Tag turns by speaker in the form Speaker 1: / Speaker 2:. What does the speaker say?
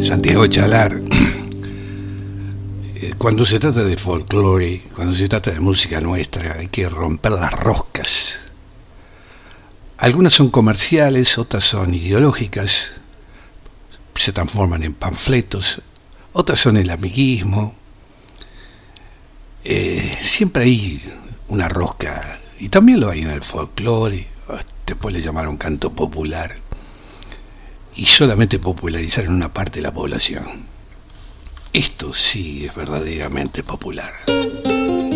Speaker 1: Santiago Chalar. Cuando se trata de folclore, cuando se trata de música nuestra, hay que romper las roscas. Algunas son comerciales, otras son ideológicas, se transforman en panfletos, otras son el amiguismo. Siempre hay una rosca, y también lo hay en el folclore. Después le llamaron canto popular, y solamente popularizar en una parte de la población. Esto sí es verdaderamente popular.